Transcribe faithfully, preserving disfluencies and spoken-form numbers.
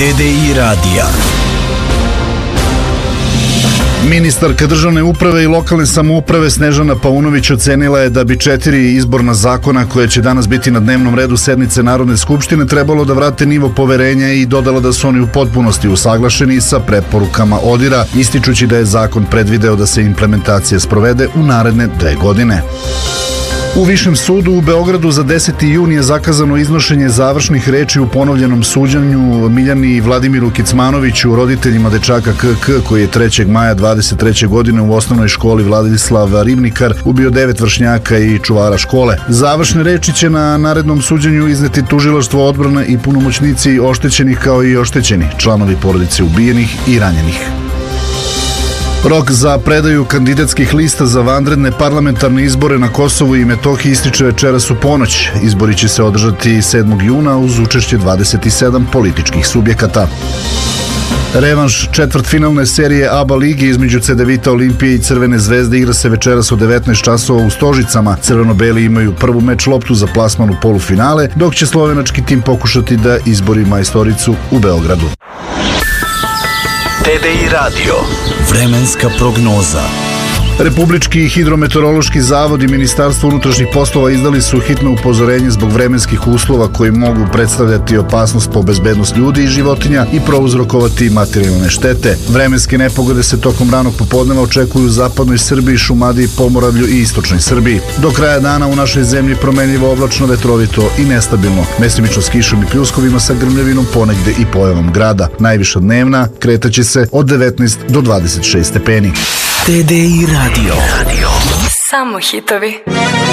T D I radija. Ministarka državne uprave i lokalne samouprave Snežana Paunović ocenila je da bi četiri izborna zakona koje će danas biti na dnevnom redu sednice Narodne skupštine trebalo da vrate nivo poverenja i dodala da su oni u potpunosti usaglašeni sa preporukama ODIR-a, ističući da je zakon predvideo da se implementacija sprovede u naredne dve godine. U Višem sudu u Beogradu za deseti jun je zakazano iznošenje završnih reči u ponovljenom suđenju Miljani i Vladimiru Kicmanoviću, roditeljima dečaka K K koji je trećeg maja dvadeset treće godine u osnovnoj školi Vladislav Ribnikar ubio devet vršnjaka i čuvara škole. Završne reči će na narednom suđenju izneti tužilaštvo odbrane i punomoćnici oštećenih kao i oštećeni, članovi porodice ubijenih i ranjenih. Rok za predaju kandidatskih lista za vanredne parlamentarne izbore na Kosovu i Metohiji ističe večeras u ponoć. Izbori će se održati sedmog juna uz učešće dvadeset sedam političkih subjekata. Revanš četvrtfinalne serije A B A lige između Cedevita Olimpije i Crvene zvezde igra se večeras u devetnaest časova u Stožicama. Crveno-beli imaju prvu meč loptu za plasman u polufinale, dok će slovenački tim pokušati da izbori majstoricu u Beogradu. T D I radio. Vremenska prognoza. Republički hidrometeorološki zavod i Ministarstvo unutrašnjih poslova izdali su hitno upozorenje zbog vremenskih uslova koji mogu predstavljati opasnost po bezbednost ljudi i životinja i prouzrokovati materijalne štete. Vremenske nepogode se tokom ranog popodneva očekuju u zapadnoj Srbiji, Šumadiji, Pomoravlju i istočnoj Srbiji. Do kraja dana u našoj zemlji promenljivo oblačno, vetrovito i nestabilno, mestimično s kišom i pljuskovima sa grmljavinom ponegde i pojavom grada. Najviša dnevna kretaće se od devetnaest do dvadeset šest stepeni. T D I radio. Samo hitovi.